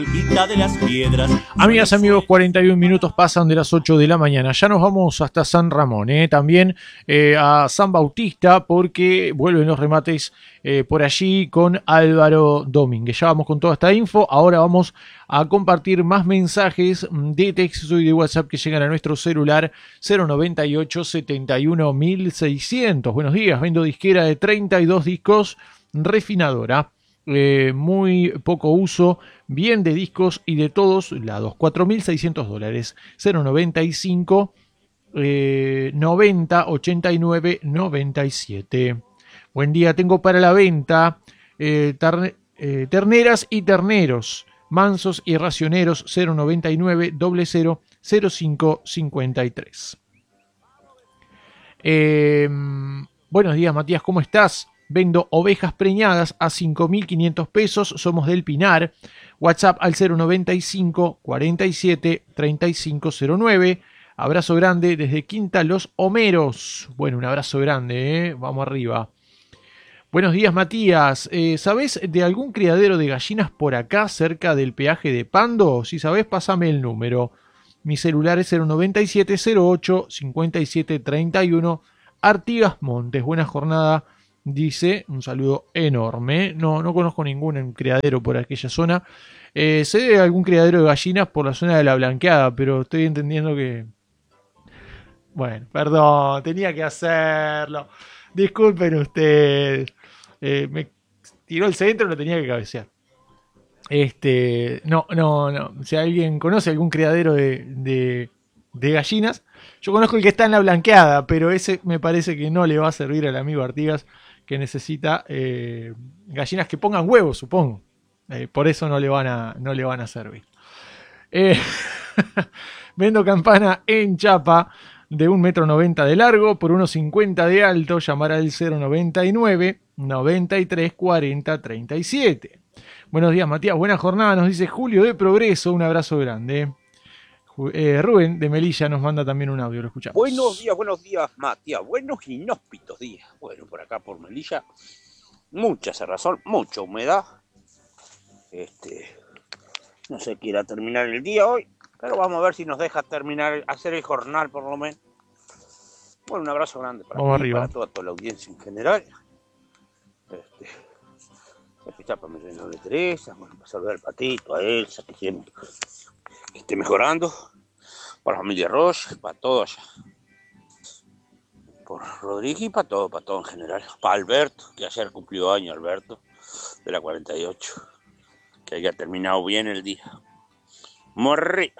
de las piedras. Amigas, amigos, 41 minutos pasan de las 8 de la mañana. Ya nos vamos hasta San Ramón, también a San Bautista, porque vuelven los remates por allí con Álvaro Domínguez. Ya vamos con toda esta info. Ahora vamos a compartir más mensajes de texto y de WhatsApp que llegan a nuestro celular 098 71 1600. Buenos días, vendo disquera de 32 discos, refinadora. Muy poco uso, bien de discos y de todos lados. $4.600. 095 90 89 97. Buen día, tengo para la venta terneras y terneros, mansos y racioneros. 099 00 05 53. Buenos días, Matías, ¿cómo estás? Vendo ovejas preñadas a 5.500 pesos. Somos del Pinar. WhatsApp al 095 47 3509. Abrazo grande desde Quinta Los Homeros. Bueno, un abrazo grande, Vamos arriba. Buenos días, Matías. ¿Sabés de algún criadero de gallinas por acá, cerca del peaje de Pando? Si sabés, pásame el número. Mi celular es 097 08 57 31. Artigas Montes. Buena jornada. Dice, un saludo enorme. No conozco ningún criadero por aquella zona. Sé de algún criadero de gallinas por la zona de La Blanqueada, pero estoy entendiendo que... Bueno, perdón, tenía que hacerlo. Disculpen ustedes. Me tiró el centro, lo tenía que cabecear. No. Si alguien conoce algún criadero de gallinas, yo conozco el que está en La Blanqueada, pero ese me parece que no le va a servir al amigo Artigas, que necesita gallinas que pongan huevos, supongo. Por eso no le van a servir. Vendo campana en chapa de 1,90 m de largo por 1,50 m de alto. Llamar al 099 93 40 37. Buenos días, Matías. Buena jornada, nos dice Julio de Progreso. Un abrazo grande. Rubén de Melilla nos manda también un audio, lo escuchamos. Buenos días, Matías. Buenos inhóspitos días. Bueno, por acá por Melilla, mucha cerrazón, mucha humedad. No sé qué irá a terminar el día hoy, pero vamos a ver si nos deja terminar, hacer el jornal por lo menos. Bueno, un abrazo grande para ti, para toda la audiencia en general. Chapa me llenó de Teresa, bueno, para saludar al Patito, a Elsa, que siempre esté mejorando, para la familia Roche, para todo allá, por Rodríguez y para todo en general, para Alberto, que ayer cumplió año, Alberto, de la 48, que haya terminado bien el día. Morri.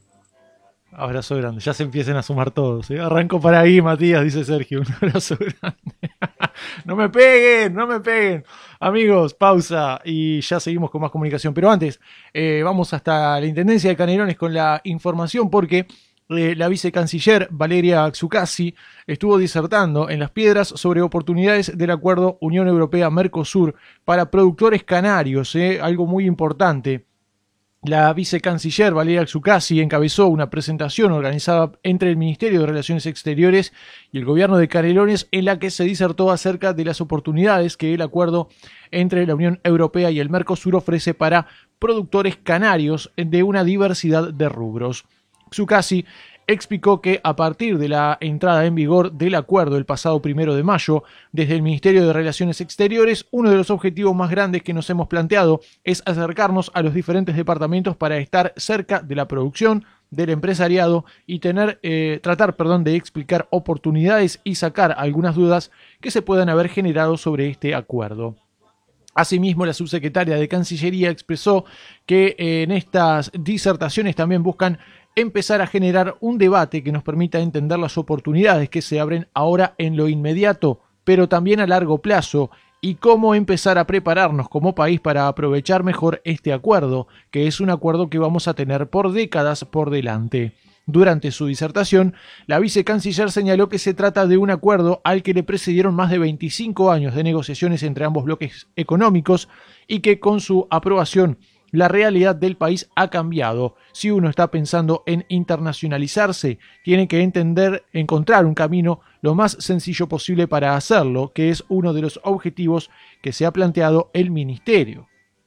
Abrazo grande, ya se empiecen a sumar todos, Arranco para ahí, Matías, dice Sergio. Un abrazo grande. No me peguen. Amigos, pausa y ya seguimos con más comunicación. Pero antes, vamos hasta la Intendencia de Canelones con la información, porque la vicecanciller Valeria Xukasi estuvo disertando en Las Piedras sobre oportunidades del acuerdo Unión Europea-Mercosur para productores canarios, algo muy importante. La vicecanciller Valeria Xukasi encabezó una presentación organizada entre el Ministerio de Relaciones Exteriores y el gobierno de Canelones, en la que se disertó acerca de las oportunidades que el acuerdo entre la Unión Europea y el Mercosur ofrece para productores canarios de una diversidad de rubros. Xukasi explicó que a partir de la entrada en vigor del acuerdo el pasado 1 de mayo, desde el Ministerio de Relaciones Exteriores, uno de los objetivos más grandes que nos hemos planteado es acercarnos a los diferentes departamentos para estar cerca de la producción, del empresariado y tratar de explicar oportunidades y sacar algunas dudas que se puedan haber generado sobre este acuerdo. Asimismo, la subsecretaria de Cancillería expresó que en estas disertaciones también buscan empezar a generar un debate que nos permita entender las oportunidades que se abren ahora en lo inmediato, pero también a largo plazo, y cómo empezar a prepararnos como país para aprovechar mejor este acuerdo, que es un acuerdo que vamos a tener por décadas por delante. Durante su disertación, la vicecanciller señaló que se trata de un acuerdo al que le precedieron más de 25 años de negociaciones entre ambos bloques económicos y que con su aprobación la realidad del país ha cambiado. Si uno está pensando en internacionalizarse, tiene que encontrar un camino lo más sencillo posible para hacerlo, que es uno de los objetivos que se ha planteado el Ministerio.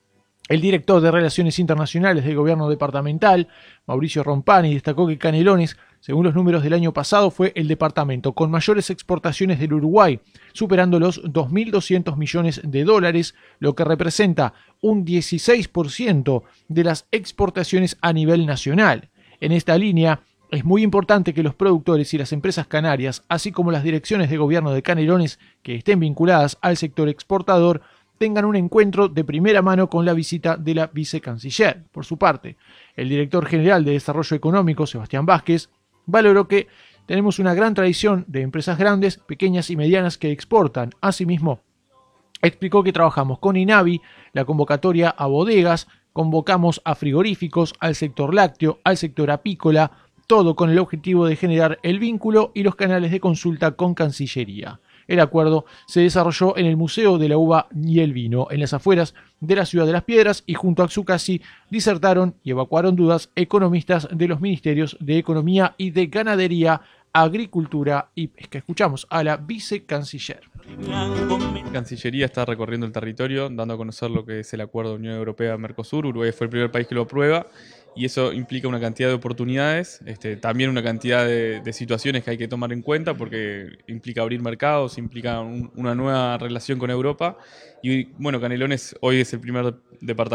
El director de Relaciones Internacionales del Gobierno Departamental, Mauricio Rompani, destacó que Canelones, según los números del año pasado, fue el departamento con mayores exportaciones del Uruguay, superando los 2.200 millones de dólares, lo que representa un 16% de las exportaciones a nivel nacional. En esta línea, es muy importante que los productores y las empresas canarias, así como las direcciones de gobierno de Canelones que estén vinculadas al sector exportador, tengan un encuentro de primera mano con la visita de la vicecanciller. Por su parte, el director general de Desarrollo Económico, Sebastián Vázquez, valoró que tenemos una gran tradición de empresas grandes, pequeñas y medianas que exportan. Asimismo, explicó que trabajamos con INAVI, la convocatoria a bodegas, convocamos a frigoríficos, al sector lácteo, al sector apícola, todo con el objetivo de generar el vínculo y los canales de consulta con Cancillería. El acuerdo se desarrolló en el Museo de la Uva y el Vino, en las afueras de la Ciudad de las Piedras, y junto a Xukasi disertaron y evacuaron dudas economistas de los ministerios de Economía y de Ganadería, Agricultura y Pesca. Escuchamos a la vicecanciller. La Cancillería está recorriendo el territorio, dando a conocer lo que es el acuerdo de Unión Europea-Mercosur. Uruguay fue el primer país que lo aprueba y eso implica una cantidad de oportunidades, también una cantidad de situaciones que hay que tomar en cuenta porque implica abrir mercados, implica una nueva relación con Europa. Y bueno, Canelones hoy es el primer departamento